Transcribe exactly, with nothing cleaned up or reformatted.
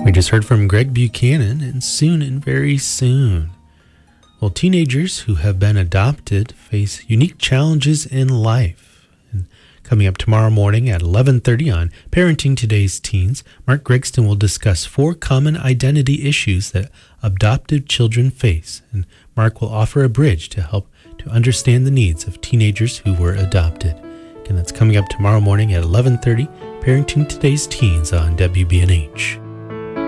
We just heard from Greg Buchanan and Soon and Very Soon. Well, teenagers who have been adopted face unique challenges in life. And coming up tomorrow morning at eleven thirty on Parenting Today's Teens, Mark Gregston will discuss four common identity issues that adopted children face. And Mark will offer a bridge to help to understand the needs of teenagers who were adopted. Again, that's coming up tomorrow morning at eleven thirty, Parenting Today's Teens on W B N H.